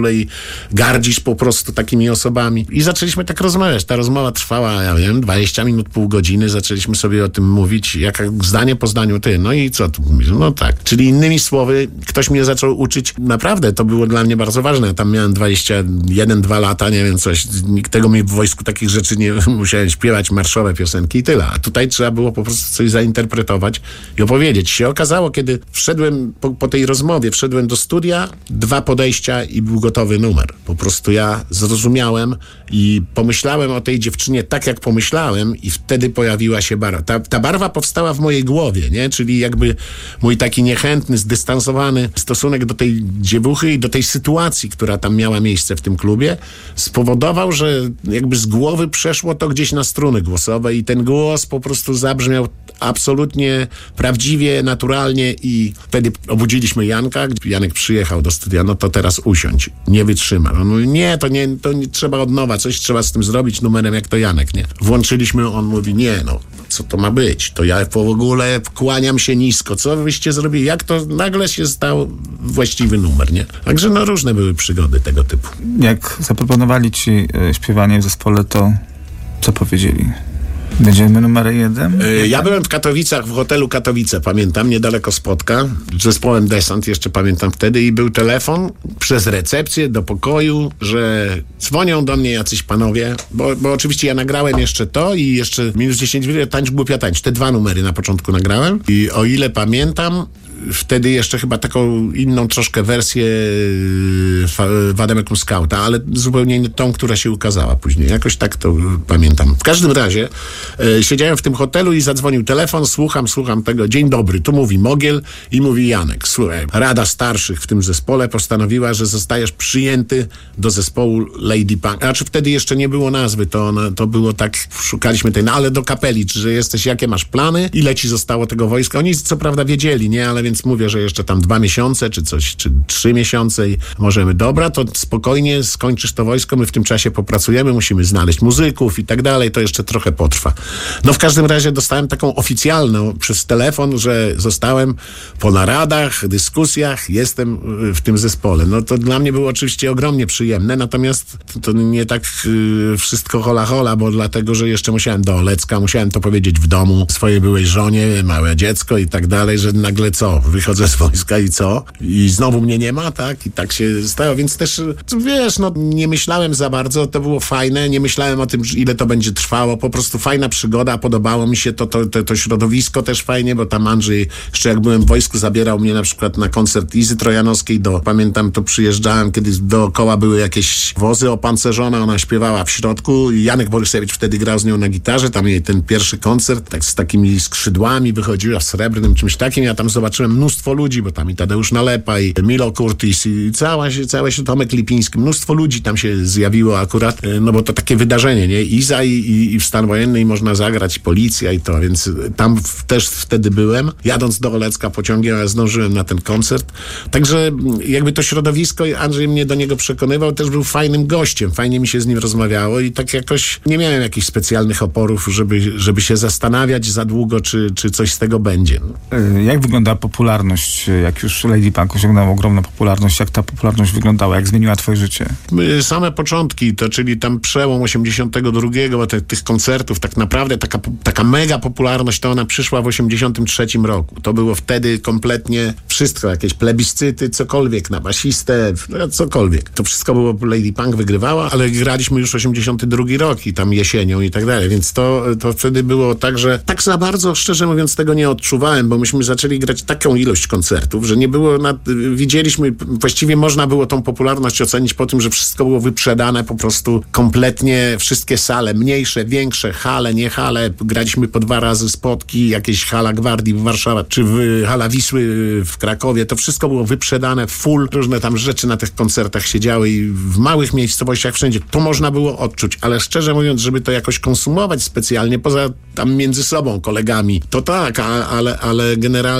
i gardzisz po prostu takimi osobami. I zaczęliśmy tak rozmawiać. Ta rozmowa trwała, ja wiem, 20 minut, pół godziny. Zaczęliśmy sobie o tym mówić, jak zdanie po zdaniu ty. No i co tu mówisz? No tak. Czyli innymi słowy, ktoś mnie zaczął uczyć. Naprawdę, to było dla mnie bardzo ważne. Ja tam miałem 21-2 lata, nie wiem, coś. Nikt tego mi w wojsku takich rzeczy nie musiałem śpiewać, marszowe piosenki i tyle. A tutaj trzeba było po prostu coś zainterpretować i opowiedzieć. Się okazało, kiedy wszedłem po tej rozmowie, wszedłem do studia, 2 podejścia i był gotowy numer. Po prostu ja zrozumiałem i pomyślałem o tej dziewczynie tak, jak pomyślałem i wtedy pojawiła się barwa. Ta barwa powstała w mojej głowie, nie? Czyli jakby mój taki niechętny, zdystansowany stosunek do tej dziewuchy i do tej sytuacji, która tam miała miejsce w tym klubie, spowodował, że jakby z głowy przeszło to gdzieś na struny głosowe i ten głos po prostu zabrzmiał absolutnie prawdziwie, naturalnie i wtedy obudziliśmy Janka. Janek przyjechał do studia, no to teraz usiądź, nie wytrzyma. On mówi, to nie trzeba od nowa, coś trzeba z tym zrobić numerem jak to Janek, nie? Włączyliśmy, on mówi, co to ma być? To ja w ogóle kłaniam się nisko, co wyście zrobili? Jak to nagle się stał właściwy numer, nie? Także różne były przygody tego typu. Jak zaproponowali ci śpiewanie w zespole, to co powiedzieli? Będziemy numer 1? Ja byłem w Katowicach, w hotelu Katowice, pamiętam, niedaleko Spodka, z zespołem Desant, jeszcze pamiętam wtedy i był telefon przez recepcję do pokoju, że dzwonią do mnie jacyś panowie, bo oczywiście ja nagrałem jeszcze to i jeszcze minus 10 tańcz głupia tańcz. Te 2 numery na początku nagrałem i o ile pamiętam, wtedy jeszcze chyba taką inną troszkę wersję Wademekum Skauta, ale zupełnie nie tą, która się ukazała później. Jakoś tak to pamiętam. W każdym razie siedziałem w tym hotelu i zadzwonił telefon, słucham tego. Dzień dobry, tu mówi Mogiel i mówi Janek. Słuchaj, Rada Starszych w tym zespole postanowiła, że zostajesz przyjęty do zespołu Lady Punk. Znaczy wtedy jeszcze nie było nazwy, to było tak, szukaliśmy tej, ale do kapeli, że jesteś, jakie masz plany, ile ci zostało tego wojska. Oni co prawda wiedzieli, nie, ale więc mówię, że jeszcze tam 2 miesiące, czy coś, czy 3 miesiące i możemy, dobra, to spokojnie skończysz to wojsko, my w tym czasie popracujemy, musimy znaleźć muzyków i tak dalej, to jeszcze trochę potrwa. No w każdym razie dostałem taką oficjalną przez telefon, że zostałem po naradach, dyskusjach, jestem w tym zespole. No to dla mnie było oczywiście ogromnie przyjemne, natomiast to nie tak wszystko hola, bo dlatego, że jeszcze musiałem do Olecka, musiałem to powiedzieć w domu swojej byłej żonie, małe dziecko i tak dalej, że nagle wychodzę z wojska i co? I znowu mnie nie ma, tak? I tak się stało, więc też, wiesz, nie myślałem za bardzo, to było fajne, nie myślałem o tym, ile to będzie trwało, po prostu fajna przygoda, podobało mi się to środowisko też fajnie, bo tam Andrzej, jeszcze jak byłem w wojsku, zabierał mnie na przykład na koncert Izy Trojanowskiej, pamiętam, to przyjeżdżałem, kiedy dookoła były jakieś wozy opancerzone, ona śpiewała w środku i Janek Borysewicz wtedy grał z nią na gitarze, tam jej ten pierwszy koncert, tak z takimi skrzydłami wychodziła w srebrnym czymś takim, ja tam zobaczyłem mnóstwo ludzi, bo tam i Tadeusz Nalepa, i Milo Curtis, i całe się Tomek Lipiński, mnóstwo ludzi tam się zjawiło akurat, no bo to takie wydarzenie, nie? Iza i w stan wojenny i można zagrać, policja i to, więc tam też wtedy byłem. Jadąc do Olecka pociągiem, ja zdążyłem na ten koncert. Także jakby to środowisko, Andrzej mnie do niego przekonywał, też był fajnym gościem, fajnie mi się z nim rozmawiało i tak jakoś nie miałem jakichś specjalnych oporów, żeby się zastanawiać za długo, czy coś z tego będzie. Jak wygląda popularność, jak już Lady Punk osiągnął ogromną popularność, jak ta popularność wyglądała, jak zmieniła twoje życie? Same początki, to czyli tam przełom 82, bo tych koncertów tak naprawdę taka mega popularność, to ona przyszła w 83 roku. To było wtedy kompletnie wszystko, jakieś plebiscyty, cokolwiek na basistę, cokolwiek. To wszystko było, Lady Punk wygrywała, ale graliśmy już 82 rok i tam jesienią i tak dalej, więc to wtedy było tak, że tak za bardzo, szczerze mówiąc, tego nie odczuwałem, bo myśmy zaczęli grać taką ilość koncertów, że nie było, widzieliśmy, właściwie można było tą popularność ocenić po tym, że wszystko było wyprzedane po prostu kompletnie, wszystkie sale, mniejsze, większe, hale, nie hale, graliśmy po 2 razy Spotki, jakieś hala Gwardii w Warszawie, czy hala Wisły w Krakowie, to wszystko było wyprzedane, full, różne tam rzeczy na tych koncertach się działy i w małych miejscowościach wszędzie, to można było odczuć, ale szczerze mówiąc, żeby to jakoś konsumować specjalnie, poza tam między sobą, kolegami, to tak, ale generalnie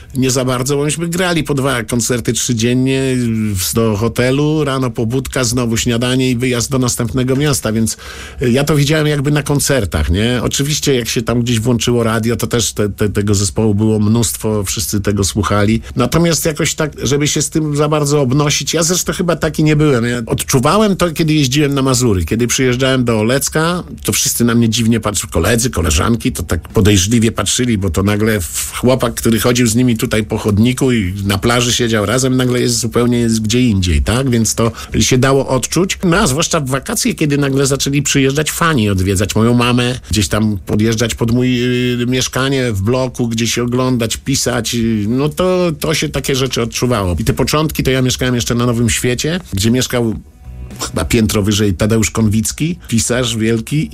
nie za bardzo, bo myśmy grali po 2 koncerty 3 dziennie do hotelu, rano pobudka, znowu śniadanie i wyjazd do następnego miasta, więc ja to widziałem jakby na koncertach, nie? Oczywiście jak się tam gdzieś włączyło radio, to też tego zespołu było mnóstwo, wszyscy tego słuchali. Natomiast jakoś tak, żeby się z tym za bardzo obnosić, ja zresztą chyba taki nie byłem. Ja odczuwałem to, kiedy jeździłem na Mazury. Kiedy przyjeżdżałem do Olecka, to wszyscy na mnie dziwnie patrzyli, koledzy, koleżanki, to tak podejrzliwie patrzyli, bo to nagle chłopak, który chodził z nimi tutaj po chodniku i na plaży siedział razem, nagle jest zupełnie gdzie indziej, tak? Więc to się dało odczuć. No a zwłaszcza w wakacje, kiedy nagle zaczęli przyjeżdżać fani, odwiedzać moją mamę, gdzieś tam podjeżdżać pod mój mieszkanie w bloku, gdzieś oglądać, pisać, no to się takie rzeczy odczuwało. I te początki to ja mieszkałem jeszcze na Nowym Świecie, gdzie mieszkał chyba piętro wyżej Tadeusz Konwicki, pisarz wielki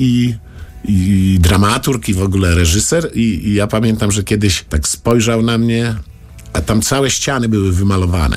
i dramaturg i w ogóle reżyser i ja pamiętam, że kiedyś tak spojrzał na mnie, a tam całe ściany były wymalowane,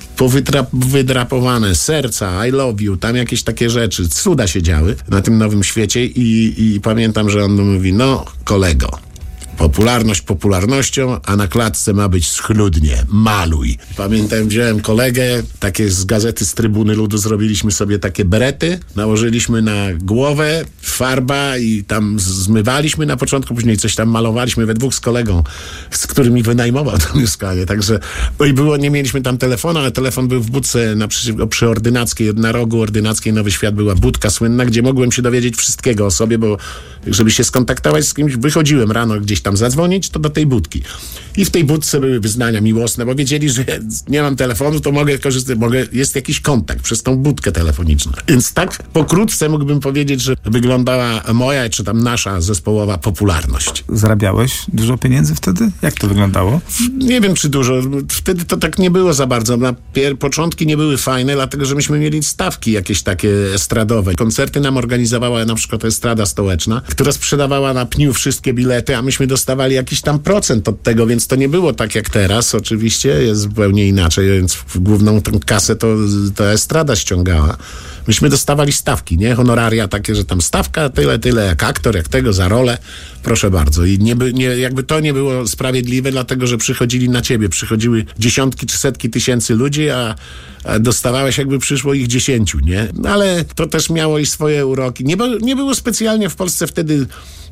wydrapowane, serca, I love you, tam jakieś takie rzeczy, cuda się działy na tym Nowym Świecie i pamiętam, że on mówi, no kolego, popularność popularnością, a na klatce ma być schludnie. Maluj. Pamiętam, wziąłem kolegę, takie z gazety z Trybuny Ludu, zrobiliśmy sobie takie berety, nałożyliśmy na głowę, farba i tam zmywaliśmy na początku, później coś tam malowaliśmy we dwóch z kolegą, z którymi wynajmował to mieszkanie. Także, no i było, nie mieliśmy tam telefonu, ale telefon był w budce przy Ordynackiej, na rogu Ordynackiej Nowy Świat była budka słynna, gdzie mogłem się dowiedzieć wszystkiego o sobie, bo żeby się skontaktować z kimś, wychodziłem rano gdzieś tam zadzwonić, to do tej budki. I w tej budce były wyznania miłosne, bo wiedzieli, że nie mam telefonu, to mogę korzystać, jest jakiś kontakt przez tą budkę telefoniczną. Więc tak pokrótce mógłbym powiedzieć, że wyglądała moja, czy tam nasza zespołowa popularność. Zarabiałeś dużo pieniędzy wtedy? Jak to wyglądało? Nie wiem, czy dużo. Wtedy to tak nie było za bardzo. Początki nie były fajne, dlatego, że myśmy mieli stawki jakieś takie estradowe. Koncerty nam organizowała na przykład Estrada Stołeczna, która sprzedawała na pniu wszystkie bilety, a myśmy dostawali jakiś tam procent od tego, więc to nie było tak jak teraz. Oczywiście jest zupełnie inaczej, więc w główną tę kasę to Estrada ściągała. Myśmy dostawali stawki, nie? Honoraria takie, że tam stawka tyle jak aktor, jak tego za rolę. Proszę bardzo. I jakby to nie było sprawiedliwe, dlatego, że przychodzili na ciebie. Przychodziły dziesiątki czy setki tysięcy ludzi, a dostawałeś jakby przyszło ich 10, nie? Ale to też miało i swoje uroki. Nie było specjalnie w Polsce wtedy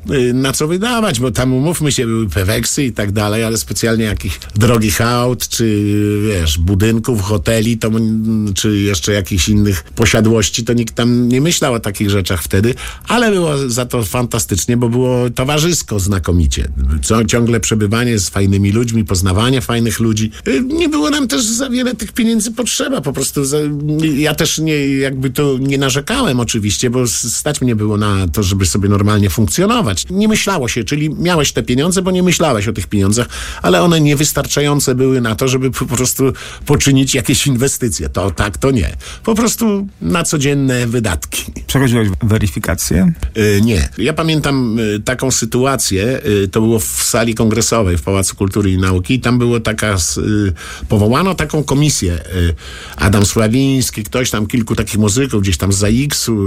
na co wydawać, bo tam, umówmy się, były peweksy i tak dalej, ale specjalnie jakichś drogich aut, czy wiesz, budynków, hoteli, czy jeszcze jakichś innych posiadłości, to nikt tam nie myślał o takich rzeczach wtedy, ale było za to fantastycznie, bo było towarzysko znakomicie. Ciągle przebywanie z fajnymi ludźmi, poznawanie fajnych ludzi. Nie było nam też za wiele tych pieniędzy potrzeba, po prostu ja też nie narzekałem oczywiście, bo stać mnie było na to, żeby sobie normalnie funkcjonować. Nie myślało się, czyli miałeś te pieniądze, bo nie myślałeś o tych pieniądzach, ale one niewystarczające były na to, żeby po prostu poczynić jakieś inwestycje. To tak, to nie. Po prostu na codzienne wydatki. Przechodziłeś weryfikację? Nie. Ja pamiętam taką sytuację, to było w sali kongresowej w Pałacu Kultury i Nauki i tam było powołano taką komisję. Adam Sławiński, ktoś tam, kilku takich muzyków, gdzieś tam z ZAX-u,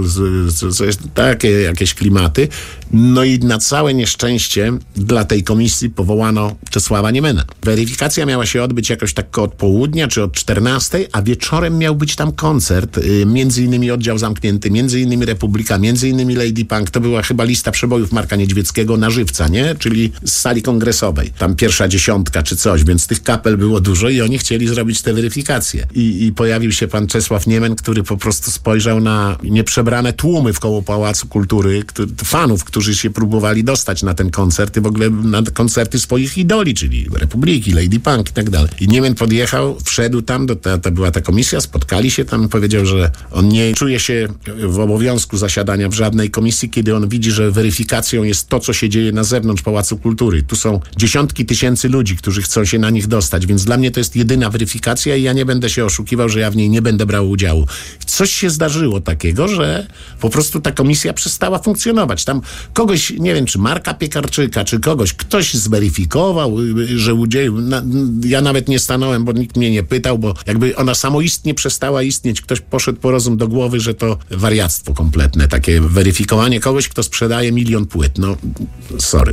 takie jakieś klimaty. No i na całe nieszczęście dla tej komisji powołano Czesława Niemena. Weryfikacja miała się odbyć jakoś tak od południa, czy od 14, a wieczorem miał być tam koncert, między innymi Oddział Zamknięty, między innymi Republika, między innymi Lady Punk. To była chyba lista przebojów Marka Niedźwieckiego na żywca, nie? Czyli z sali kongresowej. Tam pierwsza dziesiątka czy coś, więc tych kapel było dużo i oni chcieli zrobić te weryfikacje. I pojawił się pan Czesław Niemen, który po prostu spojrzał na nieprzebrane tłumy wkoło Pałacu Kultury, fanów, którzy się próbowali dostać na ten koncert i w ogóle na koncerty swoich idoli, czyli Republiki, Lady Punk i tak dalej. I Niemen podjechał, wszedł tam, to była ta komisja, spotkali się tam, powiedział, że on nie czuje się w obowiązku zasiadania w żadnej komisji, kiedy on widzi, że weryfikacją jest to, co się dzieje na zewnątrz Pałacu Kultury. Tu są dziesiątki tysięcy ludzi, którzy chcą się na nich dostać, więc dla mnie to jest jedyna weryfikacja i ja nie będę się oszukiwał, że ja w niej nie będę brał udziału. Coś się zdarzyło takiego, że po prostu ta komisja przestała funkcjonować. Tam kogoś, nie wiem, czy Marka Piekarczyka, czy ktoś zweryfikował, że udzielił. Ja nawet nie stanąłem, bo nikt mnie nie pytał, bo jakby ona samoistnie przestała istnieć. Ktoś poszedł po rozum do głowy, że to wariactwo kompletne. Takie weryfikowanie kogoś, kto sprzedaje 1 000 000 płyt. No, sorry.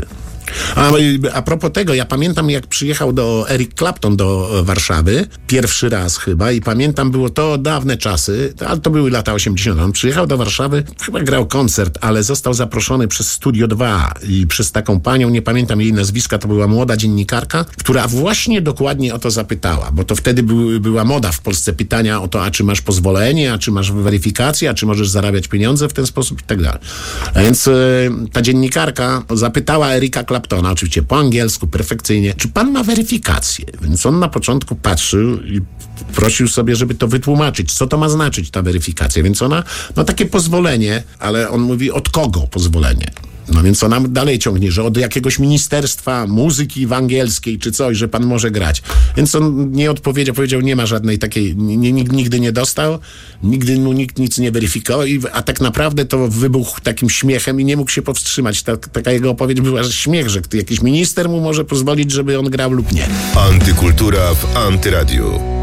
A propos tego, ja pamiętam, jak przyjechał Eric Clapton do Warszawy, pierwszy raz chyba, i pamiętam, było to dawne czasy, ale to były lata 80. On przyjechał do Warszawy, chyba grał koncert, ale został zaproszony przez Studio 2 i przez taką panią, nie pamiętam jej nazwiska, to była młoda dziennikarka, która właśnie dokładnie o to zapytała, bo to wtedy była moda w Polsce pytania o to, a czy masz pozwolenie, a czy masz weryfikację, a czy możesz zarabiać pieniądze w ten sposób i tak dalej. A więc ta dziennikarka zapytała Erika Claptona, oczywiście po angielsku, perfekcyjnie, czy pan ma weryfikację? Więc on na początku patrzył i prosił sobie, żeby to wytłumaczyć, co to ma znaczyć ta weryfikacja. Więc ona, takie pozwolenie, ale on mówi, od kogo pozwolenie? No więc ona dalej ciągnie, że od jakiegoś ministerstwa muzyki angielskiej czy coś, że pan może grać. Więc on nie odpowiedział, powiedział, nie ma żadnej takiej, nigdy nie dostał, nigdy mu nikt nic nie weryfikował, a tak naprawdę to wybuchł takim śmiechem i nie mógł się powstrzymać. Taka jego odpowiedź była, że śmiech, że jakiś minister mu może pozwolić, żeby on grał lub nie. Antykultura w Antyradiu.